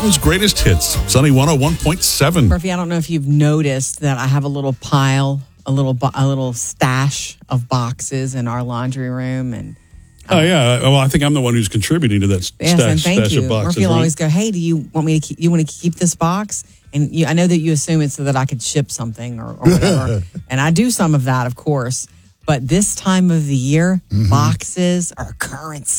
Mountain's greatest hits. Sunny 101.7. Murphy, I don't know if you've noticed that I have a little pile, a little stash of boxes in our laundry room, and Oh, yeah. Well, I think I'm the one who's contributing to that yes, and thank stash you. of boxes. Murphy will right? always go, "Hey, do you want me to keep? You want to keep this box?" And I know that you assume it's so that I could ship something or whatever, and I do some of that, of course. But this time of the year, boxes are currency.